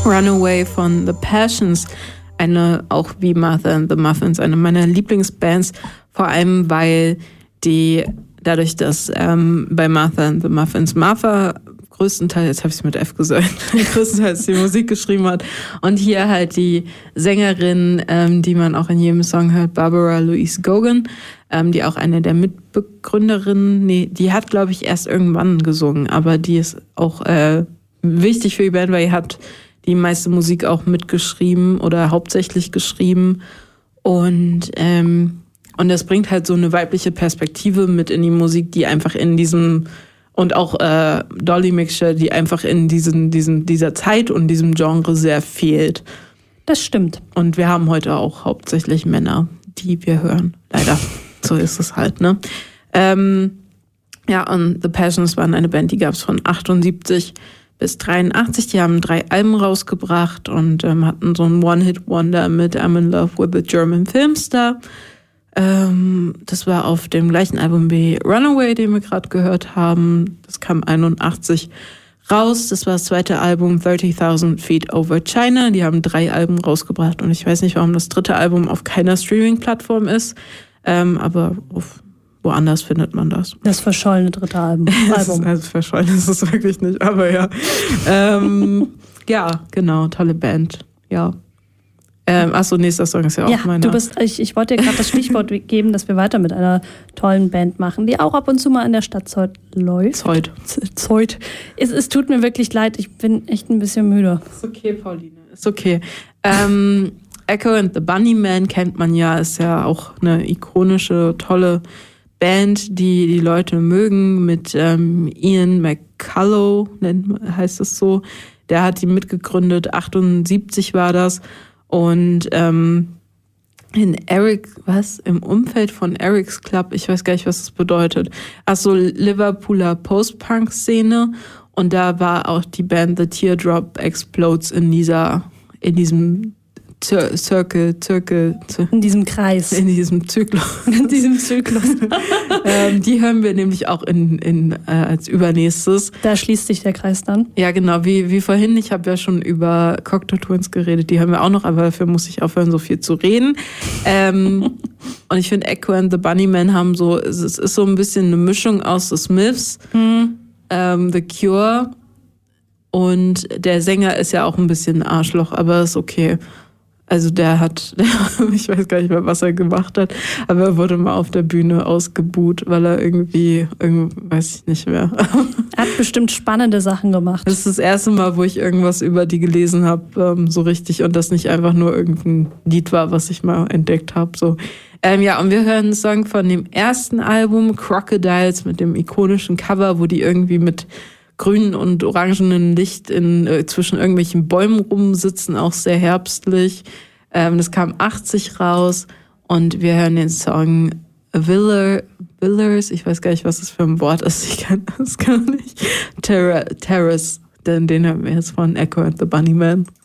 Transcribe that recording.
Runaway von The Passions, eine, auch wie Martha and the Muffins, eine meiner Lieblingsbands, vor allem weil die, dadurch, dass bei Martha and the Muffins Martha größtenteils, jetzt habe ich es mit F gesagt, größtenteils die Musik geschrieben hat und hier halt die Sängerin, die man auch in jedem Song hört, Barbara Louise Gogan, die auch eine der Mitbegründerinnen, die hat, glaube ich, erst irgendwann gesungen, aber die ist auch wichtig für die Band, weil die hat die meiste Musik auch mitgeschrieben oder hauptsächlich geschrieben und das bringt halt so eine weibliche Perspektive mit in die Musik, die einfach in diesem und auch Dolly Mixture, die einfach in dieser Zeit und diesem Genre sehr fehlt. Das stimmt. Und wir haben heute auch hauptsächlich Männer, die wir hören. Leider. So ist es halt, ne? Ja, und The Passions waren eine Band, die gab es von 78 bis 83. Die haben 3 Alben rausgebracht und hatten so ein One-Hit-Wonder mit I'm in Love with a German Filmstar. Das war auf dem gleichen Album wie Runaway, den wir gerade gehört haben. Das kam 81 raus. Das war das zweite Album, 30,000 Feet Over China. Die haben 3 Alben rausgebracht und ich weiß nicht, warum das dritte Album auf keiner Streaming-Plattform ist, aber woanders findet man das. Das verschollene dritte Album. Also verschollen ist es wirklich nicht, aber ja. Ja, genau, tolle Band. Ja. Achso, nächster Song ist ja auch meiner. Ich wollte dir gerade das Stichwort geben, dass wir weiter mit einer tollen Band machen, die auch ab und zu mal in der Stadt läuft. Zeut. Es tut mir wirklich leid, ich bin echt ein bisschen müde. Ist okay, Pauline, ist okay. Echo and the Bunnymen kennt man ja, ist ja auch eine ikonische, tolle Band, die Leute mögen, mit Ian McCullough, heißt es so. Der hat die mitgegründet, 78 war das. Und im Umfeld von Eric's Club, ich weiß gar nicht, was das bedeutet. Achso, Liverpooler Post-Punk-Szene. Und da war auch die Band The Teardrop Explodes in diesem Circle. In diesem Kreis. In diesem Zyklus. Die hören wir nämlich auch als übernächstes. Da schließt sich der Kreis dann. Ja, genau. Wie vorhin, ich habe ja schon über Cocteau Twins geredet, die hören wir auch noch, aber dafür muss ich aufhören, so viel zu reden. Und ich finde, Echo and the Bunnymen es ist so ein bisschen eine Mischung aus The Smiths, The Cure und der Sänger ist ja auch ein bisschen ein Arschloch, aber ist okay. Also ich weiß gar nicht mehr, was er gemacht hat, aber er wurde mal auf der Bühne ausgebuht, weil er irgendwie weiß ich nicht mehr. Er hat bestimmt spannende Sachen gemacht. Das ist das erste Mal, wo ich irgendwas über die gelesen habe, so richtig, und das nicht einfach nur irgendein Lied war, was ich mal entdeckt habe. So. Ja, und wir hören einen Song von dem ersten Album, Crocodiles, mit dem ikonischen Cover, wo die irgendwie mit grünen und orangenen Licht zwischen irgendwelchen Bäumen rumsitzen, auch sehr herbstlich. Das kam 80 raus und wir hören den Song Villers, ich weiß gar nicht, was das für ein Wort ist, ich kann das gar nicht. Terrace, den hören wir jetzt von Echo and the Bunnymen.